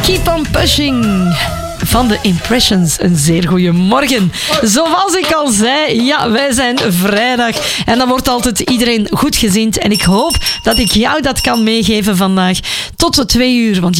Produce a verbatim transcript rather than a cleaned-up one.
Keep on pushing van de Impressions. Een zeer goede morgen. Zoals ik al zei, ja, wij zijn vrijdag. En dan wordt altijd iedereen goed gezind. En ik hoop dat ik jou dat kan meegeven vandaag tot twee uur. Want